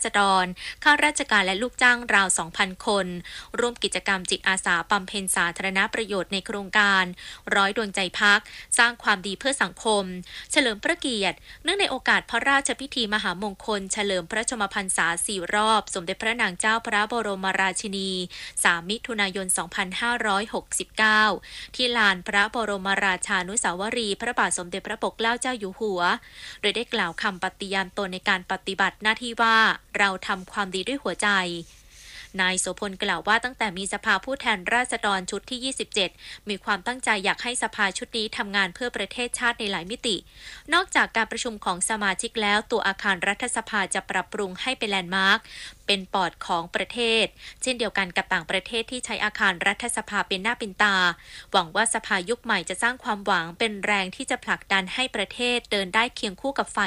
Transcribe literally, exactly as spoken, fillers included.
ษฎรข้าราชการและลูกจ้างราว สองพัน คนร่วมกิจกรรมจิตอาสาบำเพ็ญสาธารณประโยชน์ในโครงการร้อยดวงใจพักสร้างความดีเพื่อสังคมเฉลิมพระเกียรติเนื่องในโอกาสพระราชพิธีมหามงคลเฉลิมพระชนมพรรษาสี่รอบสมเด็จพระนางเจ้าพระบรมราชินีสามมิถุนายน สองพันห้าร้อยหกสิบเก้า ที่ลานพระบรมราชานุสาวรีย์พระบาทสมเด็จพระปกเกล้าเจ้าอยู่หัวโดยได้กล่าวคำปฏิญาณตนในการปฏิบัติหน้าที่ว่าเราทำความดีด้วยหัวใจนายโสพลกล่าวว่าตั้งแต่มีสภาผู้แทนราษฎรชุดที่ยี่สิบเจ็ดมีความตั้งใจอยากให้สภาชุดนี้ทำงานเพื่อประเทศชาติในหลายมิตินอกจากการประชุมของสมาชิกแล้วตัวอาคารรัฐสภาจะปรับปรุงให้เป็นแลนด์มาร์คเป็นปอดของประเทศเช่นเดียวกันกับต่างประเทศที่ใช้อาคารรัฐสภาเป็นหน้าเป็นตาหวังว่าสภายุคใหม่จะสร้างความหวังเป็นแรงที่จะผลักดันให้ประเทศเดินได้เคียงคู่กับฝ่าย